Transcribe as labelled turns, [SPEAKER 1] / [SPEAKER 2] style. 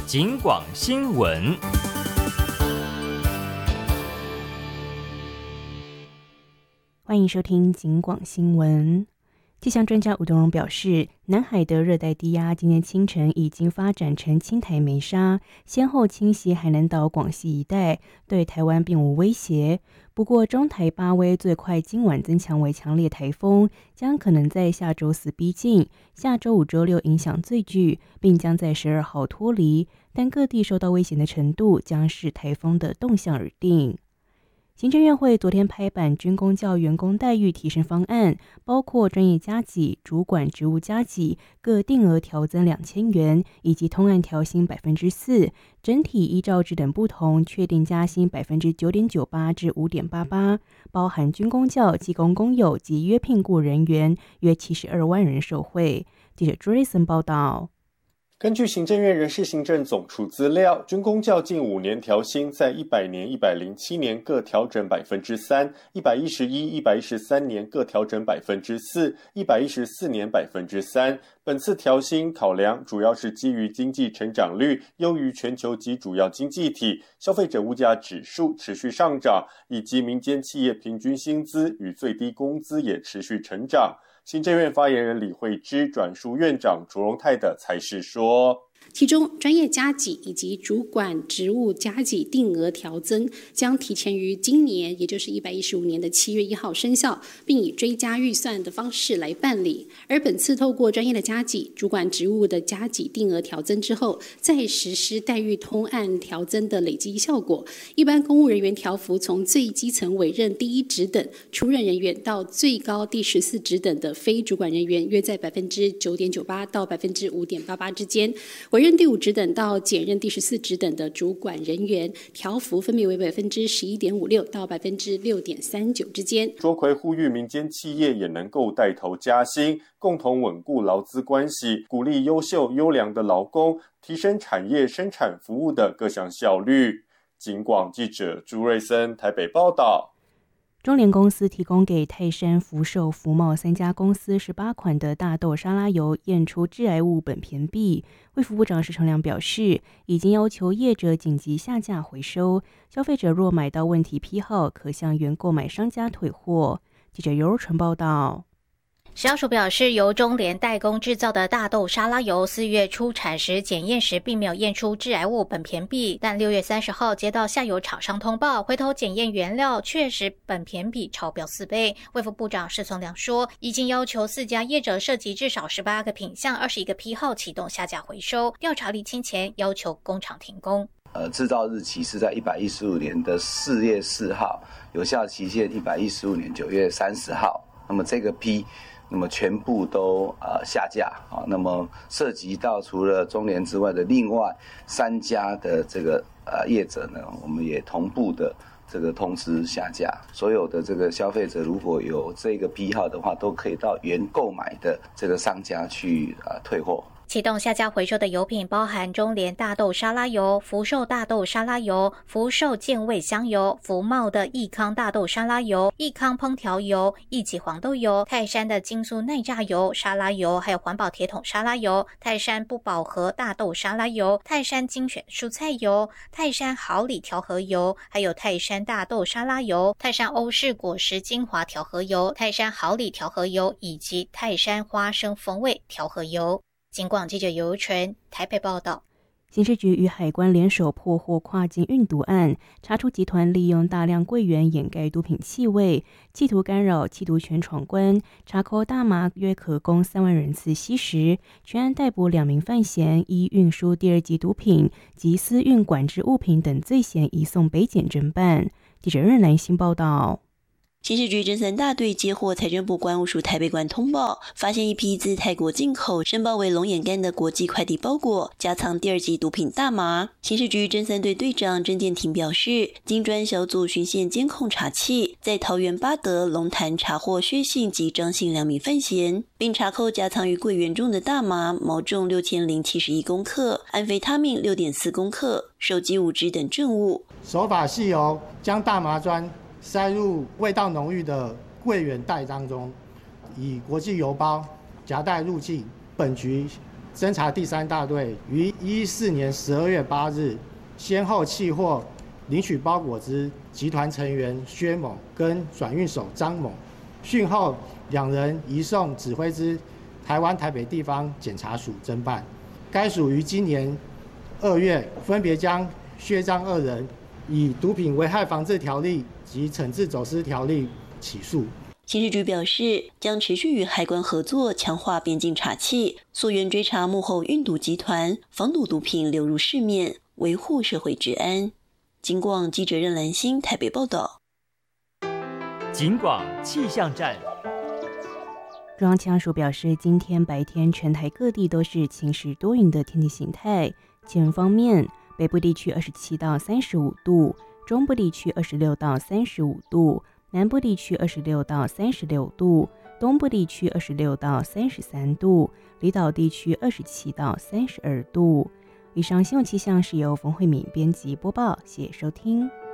[SPEAKER 1] 警广新闻。
[SPEAKER 2] 欢迎收听警广新闻。气象专家吴东荣表示，南海的热带低压今天清晨已经发展成轻台梅沙，先后侵袭海南岛、广西一带，对台湾并无威胁。不过，中台八威最快今晚增强为强烈台风，将可能在下周四逼近，下周五、周六影响最巨，并将在12号脱离。但各地受到威胁的程度将视台风的动向而定。行政院会昨天拍板军公教员工待遇提升方案，包括专业加给、主管职务加给各定额调增2000元，以及通案调薪4%，整体依照职等不同确定加薪9.98%至5.88%，包含军公教、技工公有及约聘雇人员约72万人受惠。记者 Jason 报道。
[SPEAKER 3] 根据行政院人事行政总处资料，军公教近5年调薪在100年、107年各调整3%，111、113年各调整4%，114年3%。本次调薪考量主要是基于经济成长率优于全球及主要经济体，消费者物价指数持续上涨，以及民间企业平均薪资与最低工资也持续成长。行政院发言人李惠芝转述院长卓荣泰的采视说，
[SPEAKER 4] 其中专业加给以及主管职务加给定额调增将提前于今年，也就是115年的7月1号生效，并以追加预算的方式来办理。而本次透过专业的加给、主管职务的加给定额调增之后，再实施待遇通案调增的累积效果，一般公务人员调幅从最基层委任第1职等出任人员到最高第14职等的非主管人员，约在9.98%到5.88%之间。委任第5职等到减任第14职等的主管人员，调幅分别为11.56%到6.39%之间。
[SPEAKER 3] 卓奎呼吁民间企业也能够带头加薪，共同稳固劳资关系，鼓励优秀优良的劳工，提升产业生产服务的各项效率。警广记者朱瑞森台北报道。
[SPEAKER 2] 中联公司提供给泰山、福寿、福茂3家公司18款的大豆沙拉油验出致癌物苯醛铋。卫福部长施成良表示，已经要求业者紧急下架回收，消费者若买到问题批号，可向原购买商家退货。记者尤若纯报道。
[SPEAKER 5] 食药署表示，由中联代工制造的大豆沙拉油4月出产时检验时并没有验出致癌物苯醛铋，但6月30号接到下游厂商通报，回头检验原料确实苯醛铋超标4倍。卫福部长施从良说，已经要求4家业者涉及至少18个品项、21个批号启动下架回收，调查厘清前要求工厂停工。
[SPEAKER 6] 制造日期是在115年的4月4号，有效期限115年9月30号。那么这个批那么全部都下架啊，那么涉及到除了中联之外的另外3家的这个业者呢，我们也同步的这个通知下架。所有的这个消费者如果有这个批号的话，都可以到原购买的这个商家去退货。
[SPEAKER 5] 启动下架回收的油品包含中联大豆沙拉油、福寿大豆沙拉油、福寿健味香油、福茂的益康大豆沙拉油、益康烹调油、益起黄豆油、泰山的精素耐榨油、沙拉油，还有环保铁桶沙拉油、泰山不饱和大豆沙拉油、泰山精选蔬菜油、泰山好礼调和油，还有泰山大豆沙拉油、泰山欧式果实精华调和油、泰山好礼调和油以及泰山花生风味调和油。警广记者尤纯台北报道。
[SPEAKER 2] 刑事局与海关联手破获跨境运毒案，查出集团利用大量柜员掩盖毒品气味，企图干扰缉毒权闯关，查扣大麻约可供3万人次吸食。全案逮捕2名犯嫌，依运输第2级毒品及私运管制物品等罪嫌移送北检侦办。记者任兰新报道。
[SPEAKER 7] 刑事局侦3大队接获财政部关务署台北馆通报，发现一批自泰国进口、申报为龙眼干的国际快递包裹，夹藏第2级毒品大麻。刑事局侦3队队长郑建庭表示，经专小组循线监控查缉，在桃园八德、龙潭查获薛姓及张姓2名犯嫌，并查扣夹藏于柜员中的大麻，毛重6071公克，安非他命6.4公克，手机5支等证物。
[SPEAKER 8] 手法是由将大麻砖塞入味道浓郁的柜员袋当中，以国际邮包夹带入境。本局侦查第3大队于2014年12月8日，先后契获领取包裹之集团成员薛某跟转运手张某，讯后2人移送指挥之台湾台北地方检察署侦办。该署于今年2月分别将薛张2人以毒品危害防治条例及惩治走私条例起诉。
[SPEAKER 7] 刑事局表示，将持续与海关合作，强化边境查缉，溯源追查幕后运毒集团，防堵毒品流入市面，维护社会治安。警广记者任兰心台北报道。
[SPEAKER 1] 警广气象站。
[SPEAKER 2] 中央气象署表示，今天白天全台各地都是晴时多云的天气形态。气温方面，北部地区27到35度，中部地区26到35度，南部地区26到36度，东部地区26到33度，离岛地区27到32度。以上新闻气象是由冯慧敏编辑播报，谢谢收听。